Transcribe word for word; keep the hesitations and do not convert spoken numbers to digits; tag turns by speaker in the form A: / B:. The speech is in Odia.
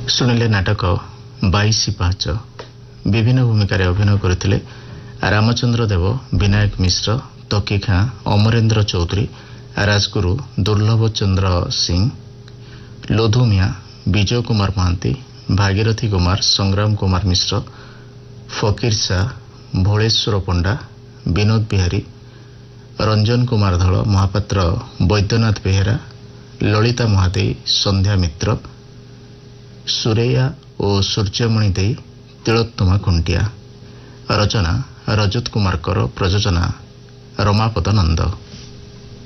A: ଶୁଣିଲେ ନାଟକ ବାଇଶି ପାହାଚ। ବିଭିନ୍ନ ଭୂମିକାରେ ଅଭିନୟ କରିଥିଲେ ରାମଚନ୍ଦ୍ର ଦେବ, ବିନାୟକ ମିଶ୍ର, ତକି ଖାଁ, ଅମରେନ୍ଦ୍ର ଚୌଧୁରୀ, ରାଜଗୁରୁ, ଦୁର୍ଲଭ ଚନ୍ଦ୍ର ସିଂ, ଲୋଧୁମିଆ, ବିଜୟ କୁମାର ମହାନ୍ତି, ଭାଗୀରଥୀ କୁମାର, ସଂଗ୍ରାମ କୁମାର ମିଶ୍ର, ଫକୀର ସା, ଭୋଳେଶ୍ୱର ପଣ୍ଡା, ବିନୋଦ ବିହାରୀ, ରଞ୍ଜନ କୁମାର ଧଳ, ମହାପାତ୍ର ବୈଦ୍ୟନାଥ ବେହେରା, ଲଳିତା ମହାଦେଇ, ସନ୍ଧ୍ୟା ମିତ୍ର, ସୁରେୟା ଓ ସୂର୍ଯ୍ୟମଣି ଦେଇ, ତିଳୋତ୍ତମା ଖୁଣ୍ଟିଆ। ରଚନା ରଜତ କୁମାର କର, ପ୍ରଯୋଜନା ରମାପଦ ନନ୍ଦ।